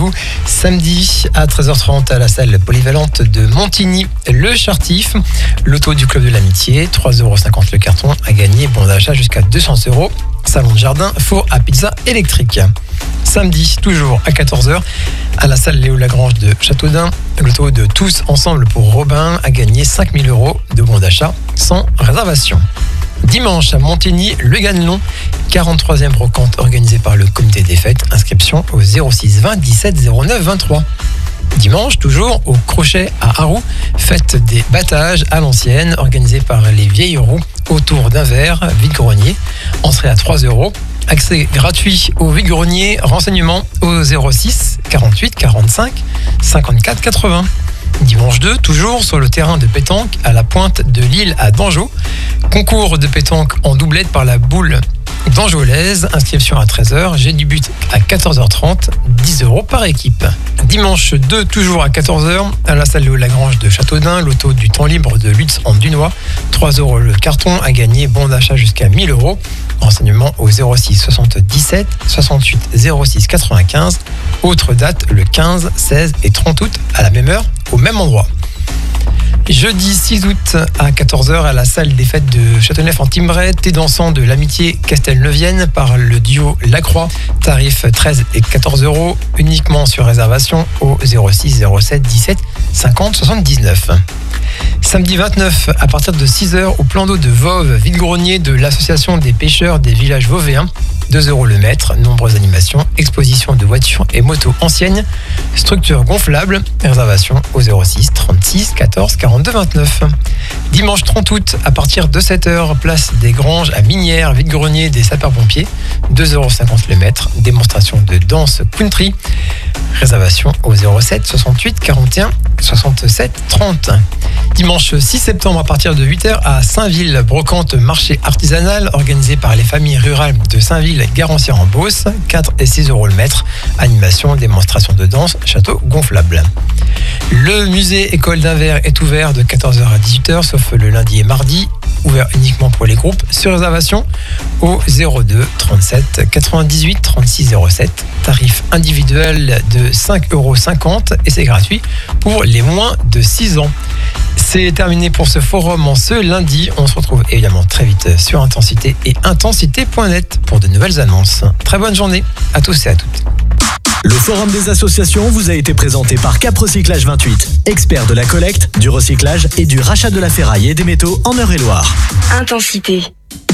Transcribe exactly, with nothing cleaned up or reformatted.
rendez-vous samedi à treize heures trente à la salle polyvalente de Montigny, le Chartif. Loto du Club de l'Amitié, trois euros cinquante le carton à gagner, bon d'achat jusqu'à deux cents euros. Salon de jardin, four à pizza électrique. Samedi, toujours à quatorze heures, à la salle Léo Lagrange de Châteaudun. Loto de Tous Ensemble pour Robin a gagné cinq mille euros de bons d'achat sans réservation. Dimanche à Montigny, le Ganelon, quarante-troisième brocante organisée par le comité des fêtes. Inscription au zéro six vingt dix-sept zéro neuf vingt-trois. Dimanche, toujours au Crochet à Arroux, fête des battages à l'ancienne, organisée par les vieilles roues autour d'un verre, vide-grenier. Entrée à trois euros. Accès gratuit au vide-grenier. Renseignements au zéro six quarante-huit quarante-cinq cinquante-quatre quatre-vingts. Dimanche deux, toujours sur le terrain de pétanque à la pointe de l'île à Dangeau. Concours de pétanque en doublette par la boule d'Anjolaise. Inscription à treize heures. Jet du but à quatorze heures trente. dix euros par équipe. Dimanche deux, toujours à quatorze heures, à la salle Léo Lagrange de Châteaudun. Loto du temps libre de Lutz en Dunois. trois euros le carton à gagner. Bon d'achat jusqu'à mille euros. Renseignements au zéro six soixante-dix-sept soixante-huit zéro six quatre-vingt-quinze. Autre date, le quinze, seize et trente août, à la même heure, au même endroit. Jeudi six août à quatorze heures à la salle des fêtes de Châteauneuf-en-Thymerais, thé dansant de l'amitié Castelneuvienne par le duo Lacroix, tarif treize et quatorze euros, uniquement sur réservation au zéro six zéro sept dix-sept cinquante soixante-dix-neuf. Samedi vingt-neuf, à partir de six heures, au plan d'eau de Voves, vide-grenier de l'association des pêcheurs des villages vauvéens, deux euros le mètre, nombreuses animations, exposition de voitures et motos anciennes, structure gonflable, réservation au zéro six trente-six quatorze quarante-deux vingt-neuf. Dimanche trente août, à partir de sept heures, place des Granges à Minières, vide-grenier des sapeurs-pompiers, deux euros cinquante le mètre, démonstration de danse country, réservation au zéro sept soixante-huit quarante et un soixante-sept trente. Dimanche six septembre, à partir de huit heures, à Saint-Ville, brocante marché artisanal organisé par les familles rurales de Saint-Ville, Garancière-en-Beauce, quatre et six euros le mètre, animation, démonstration de danse, château gonflable. Le musée École d'Invers est ouvert de quatorze heures à dix-huit heures, sauf le lundi et mardi, ouvert uniquement pour les groupes, sur réservation au zéro deux trente-sept quatre-vingt-dix-huit trente-six zéro sept. Tarif individuel de cinq euros cinquante et c'est gratuit pour les moins de six ans. C'est terminé pour ce forum en ce lundi. On se retrouve évidemment très vite sur Intensité et intensité point net pour de nouvelles annonces. Très bonne journée à tous et à toutes. Le forum des associations vous a été présenté par Cap Recyclage vingt-huit, expert de la collecte, du recyclage et du rachat de la ferraille et des métaux en Eure-et-Loire. Intensité.